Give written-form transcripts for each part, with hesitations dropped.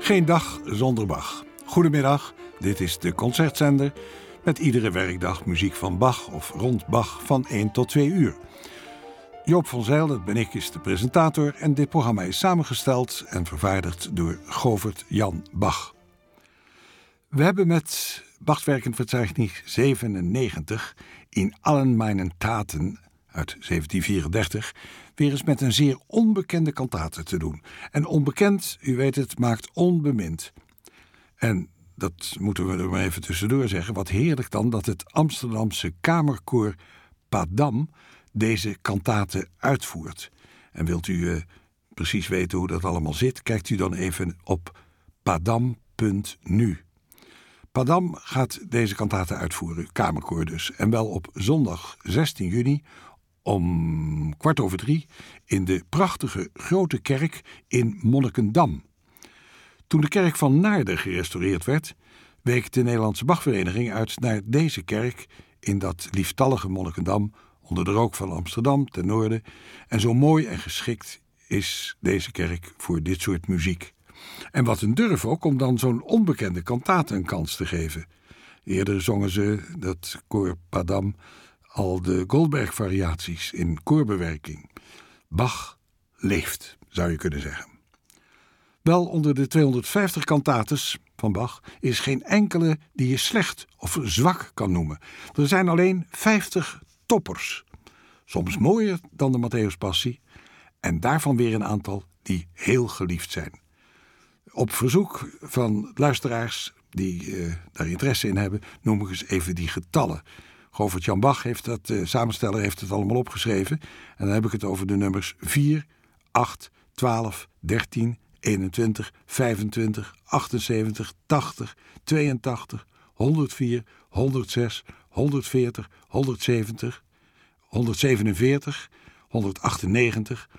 Geen dag zonder Bach. Goedemiddag, dit is de Concertzender met iedere werkdag muziek van Bach of rond Bach van 1 tot 2 uur. Joop van Zijl, dat ben ik, is de presentator en dit programma is samengesteld en vervaardigd door Govert Jan Bach. We hebben met Bachwerkenverzeichnis 97 in allen meinen Taten uit 1734 weer eens met een zeer onbekende kantate te doen. En onbekend, u weet het, maakt onbemind. En dat moeten we er maar even tussendoor zeggen. Wat heerlijk dan dat het Amsterdamse kamerkoor Padam deze kantate uitvoert. En wilt u precies weten hoe dat allemaal zit, kijkt u dan even op padam.nu. Padam gaat deze kantate uitvoeren, kamerkoor dus. En wel op zondag 16 juni om 2:15 in de prachtige grote kerk in Monnikendam. Toen de kerk van Naarden gerestaureerd werd, week de Nederlandse Bachvereniging uit naar deze kerk in dat lieftallige Monnikendam onder de rook van Amsterdam ten noorden. En zo mooi en geschikt is deze kerk voor dit soort muziek. En wat een durf ook om dan zo'n onbekende kantate een kans te geven. Eerder zongen ze, dat koor Padam, al de Goldberg-variaties in koorbewerking. Bach leeft, zou je kunnen zeggen. Wel, onder de 250 kantates van Bach is geen enkele die je slecht of zwak kan noemen. Er zijn alleen 50 toppers. Soms mooier dan de Matthäuspassie en daarvan weer een aantal die heel geliefd zijn. Op verzoek van luisteraars die daar interesse in hebben, noem ik eens even die getallen. Govert Jan Bach heeft dat, samensteller heeft het allemaal opgeschreven. En dan heb ik het over de nummers 4, 8, 12, 13, 21, 25, 78, 80, 82, 104, 106, 140, 170, 147, 198,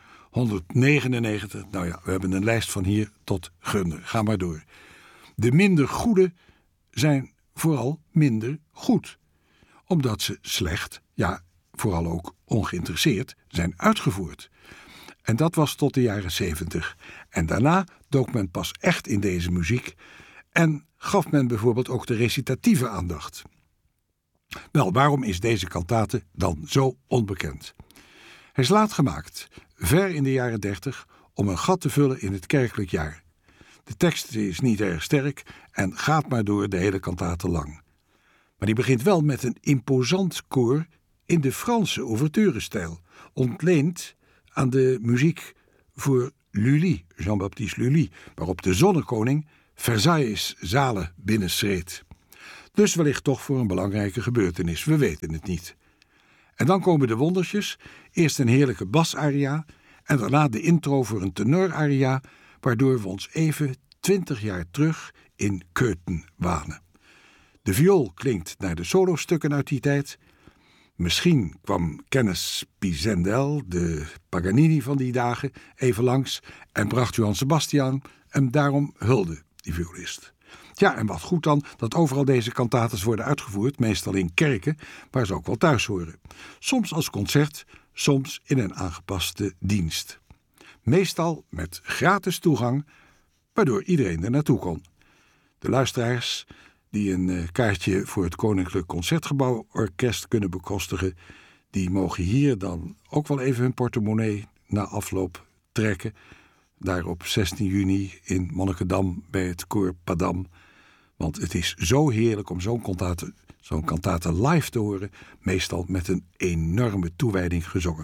199. Nou ja, we hebben een lijst van hier tot gunder. Ga maar door. De minder goede zijn vooral minder goed. Omdat ze slecht, ja, vooral ook ongeïnteresseerd, zijn uitgevoerd. En dat was tot de jaren 70. En daarna dook men pas echt in deze muziek en gaf men bijvoorbeeld ook de recitatieve aandacht. Wel, waarom is deze kantate dan zo onbekend? Hij is laat gemaakt, ver in de jaren 30, om een gat te vullen in het kerkelijk jaar. De tekst is niet erg sterk en gaat maar door de hele kantate lang. Maar die begint wel met een imposant koor in de Franse ouverturestijl, ontleend aan de muziek voor Lully, Jean-Baptiste Lully, waarop de zonnekoning Versailles zalen binnenschreed. Dus wellicht toch voor een belangrijke gebeurtenis, we weten het niet. En dan komen de wondertjes, eerst een heerlijke basaria en daarna de intro voor een tenoraria, waardoor we ons even 20 jaar terug in Köthen wanen. De viool klinkt naar de solostukken uit die tijd. Misschien kwam Kenneth Pizzendel, de Paganini van die dagen, even langs en bracht Johann Sebastian hem daarom hulde, die violist. Ja, en wat goed dan dat overal deze kantates worden uitgevoerd, meestal in kerken, waar ze ook wel thuis horen. Soms als concert, soms in een aangepaste dienst. Meestal met gratis toegang, waardoor iedereen er naartoe kon. De luisteraars die een kaartje voor het Koninklijk Concertgebouworkest kunnen bekostigen, die mogen hier dan ook wel even hun portemonnee na afloop trekken. Daar op 16 juni in Monnikendam bij het koor Padam. Want het is zo heerlijk om zo'n kantate live te horen, meestal met een enorme toewijding gezongen.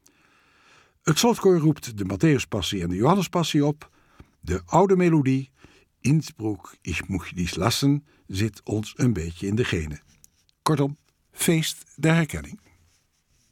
Het slotkoor roept de Matthäuspassie en de Johannespassie op. De oude melodie, Innsbruck, ich muss dies lassen, zit ons een beetje in de genen. Kortom, feest der herkenning.